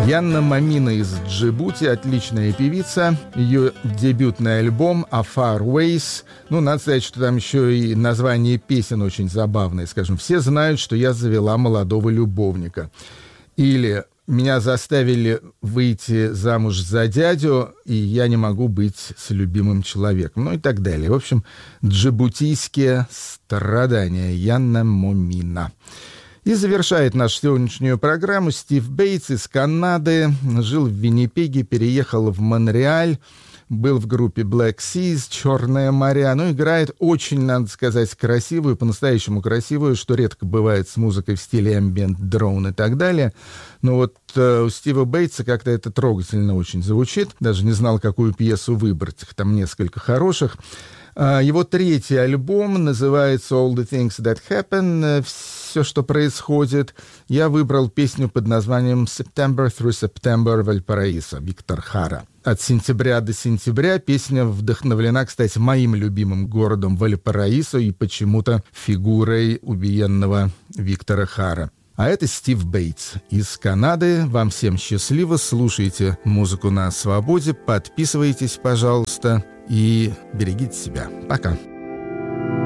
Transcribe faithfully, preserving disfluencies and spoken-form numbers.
Янна Момина из Джибути, отличная певица. Ее дебютный альбом «A Far Ways». Ну, надо сказать, что там еще и название песен очень забавное. Скажем, все знают, что я завела молодого любовника. Или меня заставили выйти замуж за дядю, и я не могу быть с любимым человеком. Ну и так далее. В общем, джибутийские страдания. Янна Момина. И завершает нашу сегодняшнюю программу Стив Бейтс из Канады. Жил в Виннипеге, переехал в Монреаль. Был в группе Black Seas, «Черные моря». Ну, играет очень, надо сказать, красивую, по-настоящему красивую, что редко бывает с музыкой в стиле ambient, дрон и так далее. Но вот э, у Стива Бейтса как-то это трогательно очень звучит. Даже не знал, какую пьесу выбрать. Их там несколько хороших. Его третий альбом называется «All the Things That Happen», «Все, что происходит». Я выбрал песню под названием «September through September» Вальпараисо, Виктор Хара. От сентября до сентября песня вдохновлена, кстати, моим любимым городом Вальпараисо и почему-то фигурой убиенного Виктора Хара. А это Стив Бейтс из Канады. Вам всем счастливо. Слушайте музыку на свободе. Подписывайтесь, пожалуйста. И берегите себя. Пока.